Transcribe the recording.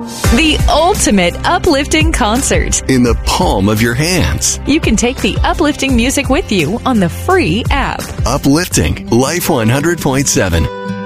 The ultimate uplifting concert in the palm of your hands. You can take the uplifting music with you on the free app. Uplifting Life 100.7.